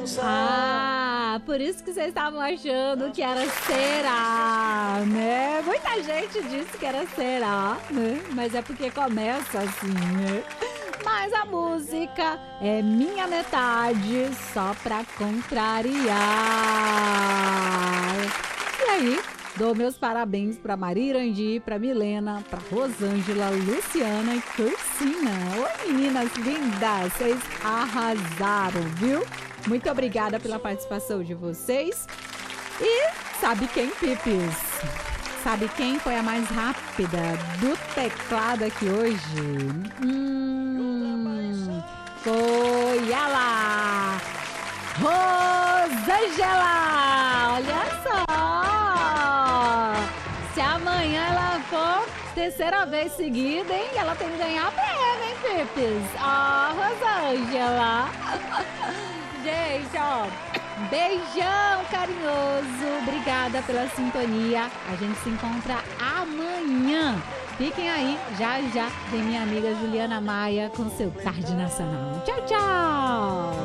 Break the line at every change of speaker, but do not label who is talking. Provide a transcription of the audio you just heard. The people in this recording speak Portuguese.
Ah, por isso que vocês estavam achando que era será, né? Muita gente disse que era será, né? Mas é porque começa assim, né? Mas a música é minha metade, só pra contrariar. E aí, dou meus parabéns pra Maria Irandi, pra Milena, pra Rosângela, Luciana e Cursina. Oi, meninas lindas, vocês arrasaram, viu? Muito obrigada pela participação de vocês. E sabe quem, Pipis? Sabe quem foi a mais rápida do teclado aqui hoje? Foi ela! Rosângela! Olha só! Se amanhã ela for terceira vez seguida, hein? Ela tem que ganhar prêmio, hein, Pipis? Ó, Rosângela! Gente, ó, beijão carinhoso, obrigada pela sintonia. A gente se encontra amanhã. Fiquem aí, já já vem minha amiga Juliana Maia com seu Tarde Nacional. Tchau, tchau!